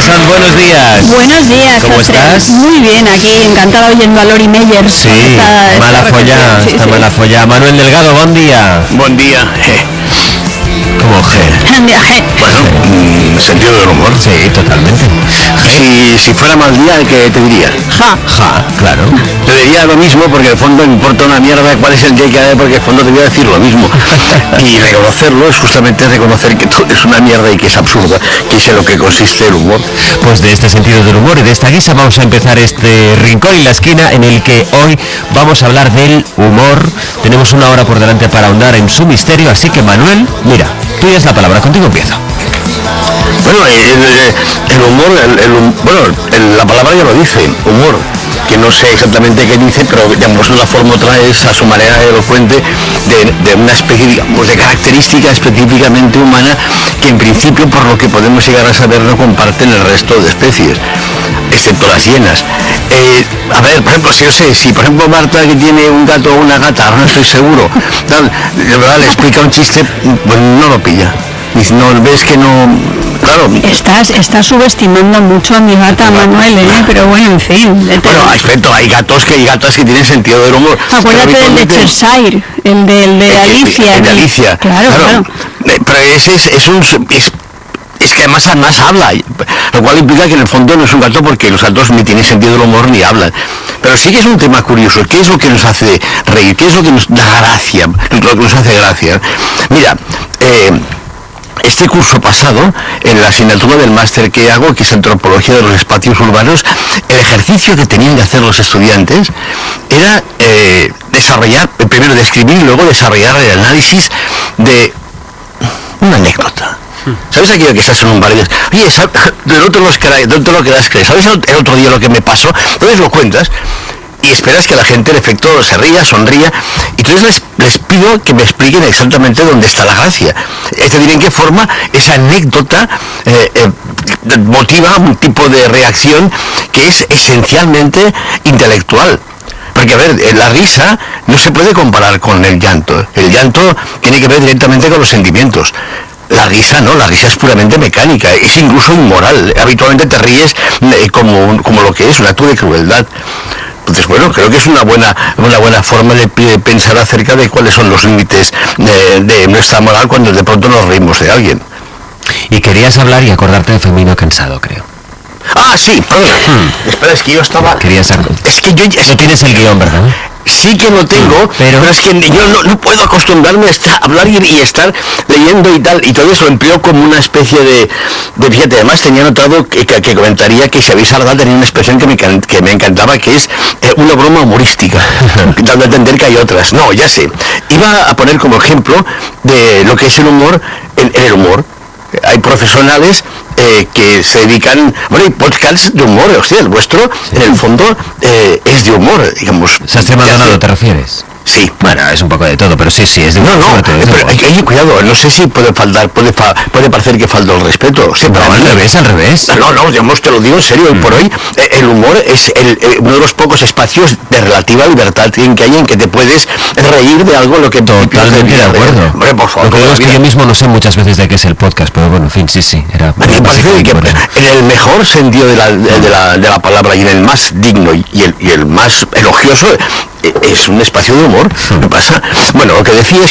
San, buenos días. Buenos días. ¿Cómo estás? Muy bien, aquí encantada oyendo a Lori Meyer. Sí, mala follá. Manuel Delgado, buen día. Buen día. ¿Cómo G? Bueno, sentido del humor. Sí, totalmente. Si fuera mal día, ¿qué te diría? Ja, claro. Te diría lo mismo porque en el fondo me importa una mierda cuál es el día que hay, porque en el fondo te voy a decir lo mismo. Y reconocerlo es justamente reconocer que todo es una mierda y que es absurda, que es en lo que consiste el humor. Pues de este sentido del humor y de esta guisa vamos a empezar este rincón y la esquina en el que hoy vamos a hablar del humor. Tenemos una hora por delante para ahondar en su misterio, así que Manuel, mira, tuya es la palabra, contigo empiezo. Bueno, el humor, la palabra ya lo dice, humor, que no sé exactamente qué dice, pero digamos una forma otra es a su manera elocuente de una especie, digamos, de característica específicamente humana que en principio, por lo que podemos llegar a saber, no comparten el resto de especies, excepto las hienas. A ver, por ejemplo, si por ejemplo Marta, que tiene un gato o una gata, ahora no estoy seguro, de verdad le explica un chiste, pues no lo pilla. No, ves que no... Claro. Estás subestimando mucho a mi gata, Manuel, pero bueno, en fin. Bueno, hay gatos y gatas que tienen sentido del humor. Acuérdate del de Cheshire, el de Alicia. El de Alicia. Claro. Pero ese es que además habla, lo cual implica que en el fondo no es un gato, porque los gatos ni tienen sentido del humor ni hablan. Pero sí que es un tema curioso. ¿Qué es lo que nos hace reír? ¿Qué es lo que nos da gracia? Lo que nos hace gracia. Mira, este curso pasado, en la asignatura del máster que hago, que es Antropología de los Espacios Urbanos, el ejercicio que tenían que hacer los estudiantes era desarrollar, primero describir y luego desarrollar el análisis de una anécdota. ¿Sabes aquello que estás en un bar y dices, oye, no te lo quedas creer? ¿Sabes el otro día lo que me pasó? Entonces lo cuentas y esperas que la gente en efecto se ría, sonría, y entonces les pido que me expliquen exactamente dónde está la gracia. Es decir, en qué forma esa anécdota motiva un tipo de reacción que es esencialmente intelectual. Porque, a ver, la risa no se puede comparar con el llanto. El llanto tiene que ver directamente con los sentimientos. La risa no, la risa es puramente mecánica, es incluso inmoral. Habitualmente te ríes como lo que es, un acto de crueldad. Entonces, bueno, creo que es una buena forma de pensar acerca de cuáles son los límites de nuestra moral cuando de pronto nos reímos de alguien. Y querías hablar y acordarte de Femenino Cansado, creo. Ah, sí, perdón. Espera, es que yo estaba... Es que yo... No tienes el guión, ¿verdad? Sí que lo tengo, pero es que yo no puedo acostumbrarme a hablar y estar leyendo y tal, y todo eso lo empleo como una especie de fíjate, además tenía notado que comentaría que si habéis hablado tenía una expresión que me encantaba, que es una broma humorística, dando a entender que hay otras. No, ya sé. Iba a poner como ejemplo de lo que es el humor, en el humor. Hay profesionales que se dedican, bueno, hay podcasts de humor, hostia, el vuestro, en el fondo, es de humor, digamos. ¿Sastre Maldonado te refieres? Sí. Bueno, es un poco de todo, pero sí, es de humor. Pero hay cuidado, no sé si puede parecer que falta el respeto. O sea, no, al revés. No, digamos, te lo digo en serio, hoy por hoy, el humor es uno de los pocos espacios de relativa libertad en que te puedes reír de algo lo que... Totalmente de acuerdo. Hombre, por favor. Lo que digo es que yo mismo no sé muchas veces de qué es el podcast, pero bueno, en fin, sí. Me parece que en el mejor sentido de la palabra y en el más digno y el más elogioso, es un espacio de humor. ¿Qué pasa? Bueno, lo que decía es